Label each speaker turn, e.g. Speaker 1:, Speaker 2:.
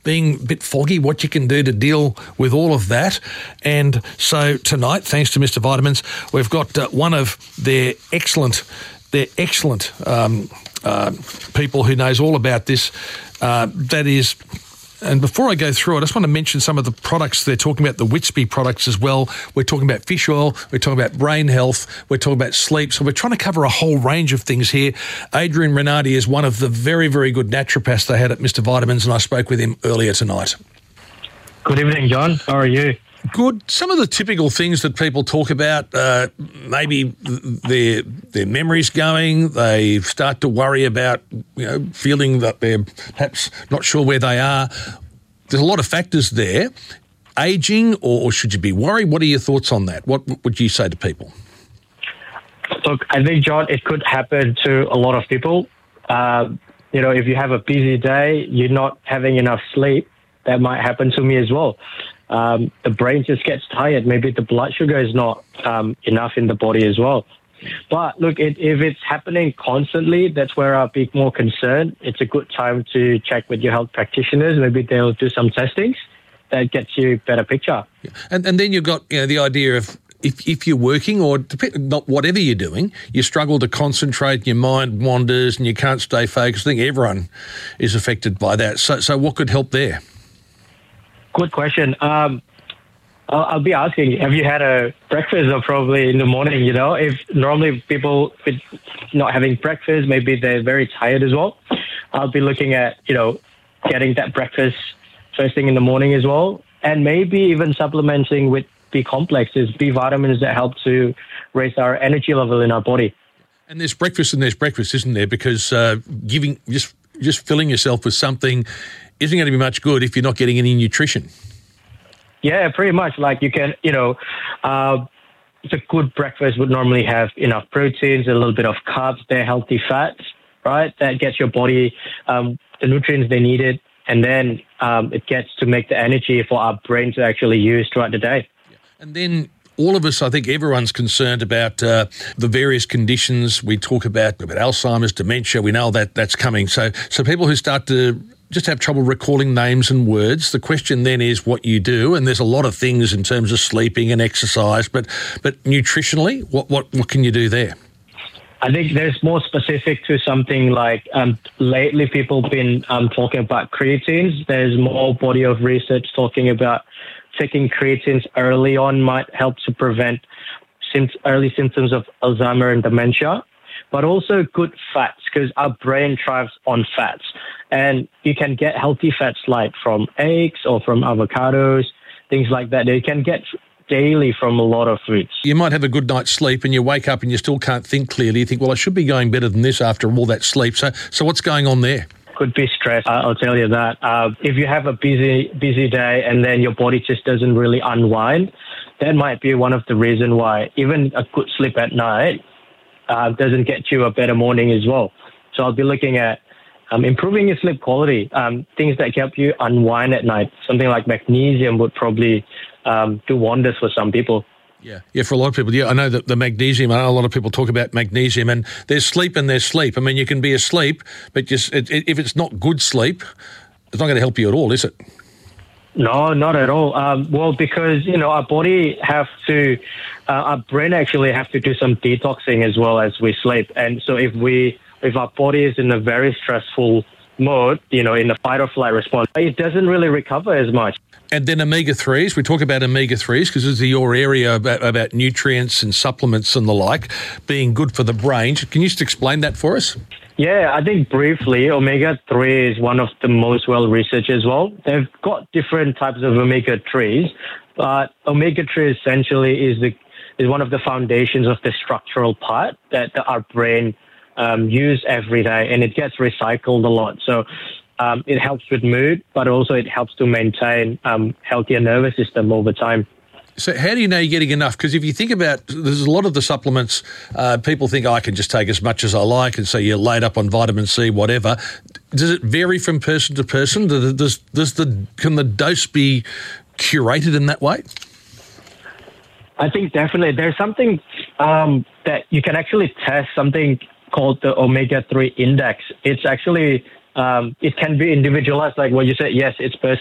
Speaker 1: being a bit foggy, what you can do to deal with all of that. And so tonight, thanks to Mr. Vitamins, we've got one of their excellent people who knows all about this. That is, and before I go through it, I just want to mention some of the products they're talking about, the Whitby products as well. We're talking about fish oil, we're talking about brain health, we're talking about sleep. So we're trying to cover a whole range of things here. Adrian Renardi is one of the very, very good naturopaths they had at Mr. Vitamins, and I spoke with him earlier tonight.
Speaker 2: Good evening, John. How are you?
Speaker 1: Good. Some of the typical things that people talk about, maybe their memory's going, they start to worry about, feeling that they're perhaps not sure where they are. There's a lot of factors there. Ageing, or should you be worried? What are your thoughts on that? What would you say to people?
Speaker 2: Look, I think, John, it could happen to a lot of people. If you have a busy day, you're not having enough sleep, that might happen to me as well. The brain just gets tired. Maybe the blood sugar is not enough in the body as well. But look, if it's happening constantly, that's where I'll be more concerned. It's a good time to check with your health practitioners. Maybe they'll do some testings that gets you a better picture.
Speaker 1: And then you've got the idea of if you're working or not whatever you're doing, you struggle to concentrate, your mind wanders and you can't stay focused. I think everyone is affected by that. So what could help there?
Speaker 2: Good question. I'll be asking, have you had a breakfast or probably in the morning, If normally people with not having breakfast, maybe they're very tired as well. I'll be looking at, getting that breakfast first thing in the morning as well. And maybe even supplementing with B complexes, B vitamins that help to raise our energy level in our body.
Speaker 1: And there's breakfast, isn't there? Because just filling yourself with something isn't going to be much good if you're not getting any nutrition.
Speaker 2: Yeah, pretty much. Like you can, a good breakfast would normally have enough proteins, a little bit of carbs, they're healthy fats, right? That gets your body the nutrients they needed, and then it gets to make the energy for our brain to actually use throughout the day.
Speaker 1: And then all of us, I think everyone's concerned about the various conditions. We talk about Alzheimer's, dementia. We know that that's coming. So people who start to just have trouble recalling names and words, the question then is what you do. And there's a lot of things in terms of sleeping and exercise, but nutritionally, what can you do there?
Speaker 2: I think there's more specific to something like lately people have been talking about creatines. There's more body of research talking about taking creatines early on might help to prevent early symptoms of Alzheimer's and dementia, but also good fats because our brain thrives on fats. And you can get healthy fats like from eggs or from avocados, things like that. You can get daily from a lot of foods.
Speaker 1: You might have a good night's sleep and you wake up and you still can't think clearly. You think, well, I should be going better than this after all that sleep. So what's going on there?
Speaker 2: Could be stress. I'll tell you that. If you have a busy day and then your body just doesn't really unwind, that might be one of the reasons why even a good sleep at night doesn't get you a better morning as well. So I'll be looking at improving your sleep quality, things that help you unwind at night. Something like magnesium would probably do wonders for some people.
Speaker 1: Yeah, for a lot of people. Yeah, I know that the magnesium, I know a lot of people talk about magnesium, and there's sleep and there's sleep. I mean, you can be asleep, but just if it's not good sleep, it's not going to help you at all, is it?
Speaker 2: No, not at all. Well, because, our body our brain actually have to do some detoxing as well as we sleep. And so if our body is in a very stressful mode, in the fight or flight response, it doesn't really recover as much.
Speaker 1: And then omega-3s, we talk about omega-3s because this is your area about nutrients and supplements and the like, being good for the brain. Can you just explain that for us?
Speaker 2: Yeah, I think briefly, omega-3 is one of the most well-researched as well. They've got different types of omega-3s, but omega-3 essentially is one of the foundations of the structural part that our brain use every day, and it gets recycled a lot. So it helps with mood, but also it helps to maintain healthier nervous system over time.
Speaker 1: So how do you know you're getting enough? Because if you think about, there's a lot of the supplements, people think, I can just take as much as I like, and so you're laid up on vitamin C, whatever. Does it vary from person to person? Can the dose be curated in that way?
Speaker 2: I think definitely. There's something that you can actually test, something called the omega-3 index. It's actually it can be individualized, like what you said. Yes, it's